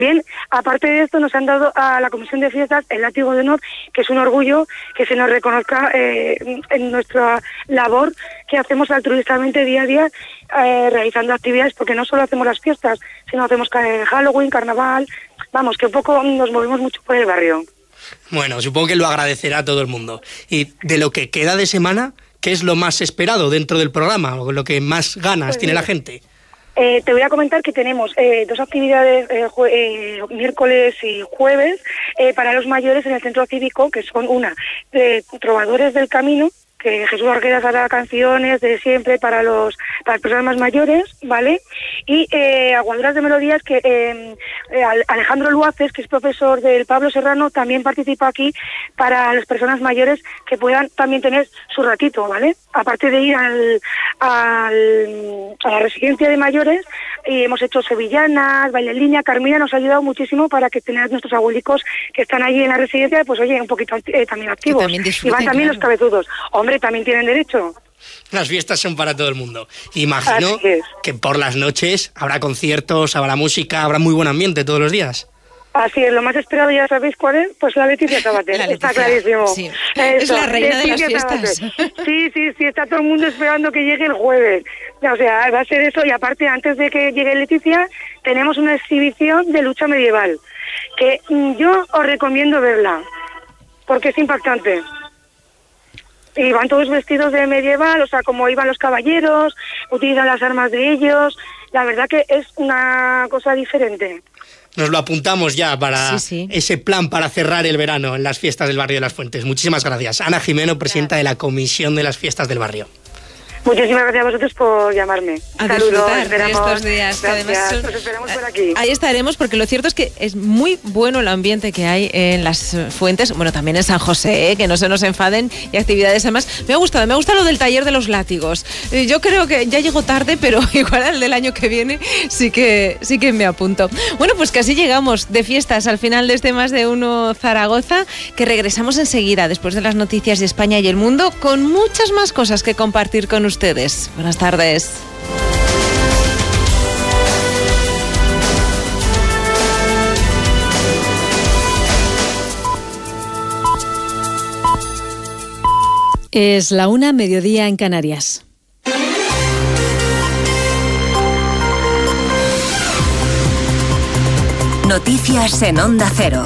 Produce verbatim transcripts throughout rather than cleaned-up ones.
Bien, aparte de esto, nos han dado a la Comisión de Fiestas el látigo de honor, que es un orgullo que se nos reconozca eh, en nuestra labor que hacemos altruistamente día a día, eh, realizando actividades, porque no solo hacemos las fiestas, sino hacemos Halloween, carnaval, vamos, que un poco nos movemos mucho por el barrio. Bueno, supongo que lo agradecerá todo el mundo. Y de lo que queda de semana, ¿qué es lo más esperado dentro del programa, o lo que más ganas pues tiene la gente? Eh, te voy a comentar que tenemos eh, dos actividades eh, jue- eh, miércoles y jueves eh, para los mayores en el centro cívico, que son una de Trovadores del Camino, que Jesús Arguedas hará canciones de siempre para los para las personas más mayores, ¿vale? Y eh, Aguaduras de Melodías, que eh, eh, Alejandro Luaces, que es profesor del Pablo Serrano, también participa aquí para las personas mayores que puedan también tener su ratito, ¿vale? Aparte de ir al, al, a la residencia de mayores, y hemos hecho sevillanas, baile en línea. Carmina nos ha ayudado muchísimo para que tengan nuestros abuelicos que están allí en la residencia, pues oye, un poquito eh, también activos. También y van también claro. Los cabezudos. Hombre, también tienen derecho. Las fiestas son para todo el mundo. Imagino que por las noches habrá conciertos, habrá música, habrá muy buen ambiente todos los días. Así es, lo más esperado, ya sabéis cuál es, pues la Leticia Sabater, la Leticia, está clarísimo. Sí. Es la reina Leticia de las fiestas. Sabater. Sí, sí, sí, está todo el mundo esperando que llegue el jueves. O sea, va a ser eso, y aparte, antes de que llegue Leticia, tenemos una exhibición de lucha medieval, que yo os recomiendo verla, porque es impactante. Y van todos vestidos de medieval, o sea, como iban los caballeros, utilizan las armas de ellos. La verdad que es una cosa diferente. Nos lo apuntamos ya para sí, sí. ese plan para cerrar el verano en las fiestas del barrio de Las Fuentes. Muchísimas gracias. Ana Jimeno, presidenta de la Comisión de las Fiestas del Barrio. Muchísimas gracias a vosotros por llamarme. A Saludos, disfrutar estos días. Que además son... Nos esperamos por aquí. Ahí estaremos, porque lo cierto es que es muy bueno el ambiente que hay en Las Fuentes, bueno, también en San José, ¿eh? Que no se nos enfaden, y actividades además. Me ha gustado, me gusta lo del taller de los látigos. Yo creo que ya llego tarde, pero igual al del año que viene sí que, sí que me apunto. Bueno, pues casi llegamos de fiestas al final de este Más de Uno Zaragoza, que regresamos enseguida después de las noticias de España y el mundo, con muchas más cosas que compartir con ustedes. ustedes. Buenas tardes. Es la una, mediodía en Canarias. Noticias en Onda Cero.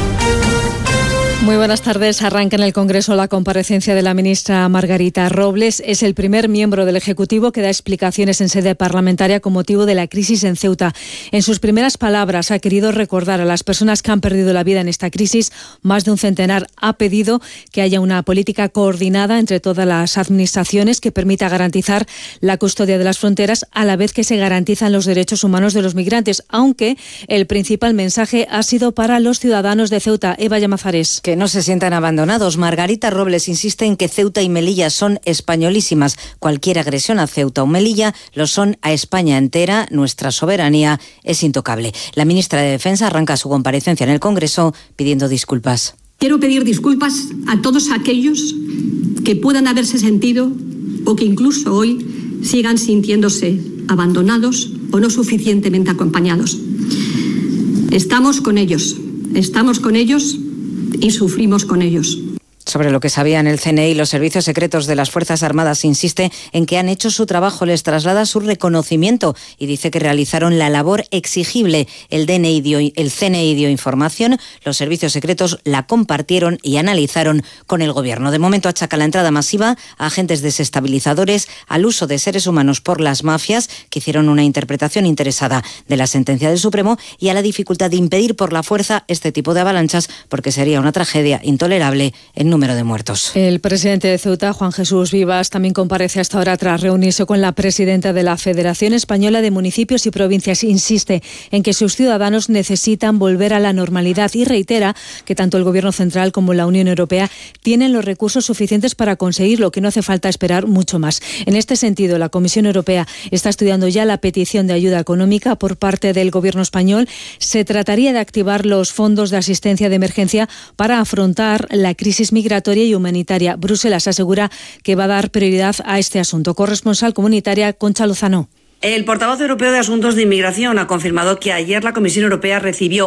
Muy buenas tardes. Arranca en el Congreso la comparecencia de la ministra Margarita Robles. Es el primer miembro del Ejecutivo que da explicaciones en sede parlamentaria con motivo de la crisis en Ceuta. En sus primeras palabras ha querido recordar a las personas que han perdido la vida en esta crisis. Más de un centenar. Ha pedido que haya una política coordinada entre todas las administraciones que permita garantizar la custodia de las fronteras a la vez que se garantizan los derechos humanos de los migrantes, aunque el principal mensaje ha sido para los ciudadanos de Ceuta. Eva Llamazares. Que no se sientan abandonados. Margarita Robles insiste en que Ceuta y Melilla son españolísimas. Cualquier agresión a Ceuta o Melilla lo son a España entera. Nuestra soberanía es intocable. La ministra de Defensa arranca su comparecencia en el Congreso pidiendo disculpas. Quiero pedir disculpas a todos aquellos que puedan haberse sentido o que incluso hoy sigan sintiéndose abandonados o no suficientemente acompañados. Estamos con ellos, estamos con ellos y sufrimos con ellos. Sobre lo que sabían el C N I, los servicios secretos de las Fuerzas Armadas insiste en que han hecho su trabajo, les traslada su reconocimiento y dice que realizaron la labor exigible. El D N I dio, el C N I dio información, los servicios secretos la compartieron y analizaron con el Gobierno. De momento achaca la entrada masiva a agentes desestabilizadores, al uso de seres humanos por las mafias que hicieron una interpretación interesada de la sentencia del Supremo y a la dificultad de impedir por la fuerza este tipo de avalanchas porque sería una tragedia intolerable en número de muertos. El presidente de Ceuta, Juan Jesús Vivas, también comparece hasta ahora tras reunirse con la presidenta de la Federación Española de Municipios y Provincias. Insiste en que sus ciudadanos necesitan volver a la normalidad y reitera que tanto el Gobierno central como la Unión Europea tienen los recursos suficientes para conseguirlo, que no hace falta esperar mucho más. En este sentido, la Comisión Europea está estudiando ya la petición de ayuda económica por parte del Gobierno español. Se trataría de activar los fondos de asistencia de emergencia para afrontar la crisis migratoria y humanitaria. Bruselas asegura que va a dar prioridad a este asunto. Corresponsal comunitaria, Concha Lozano. El portavoz europeo de Asuntos de Inmigración ha confirmado que ayer la Comisión Europea recibió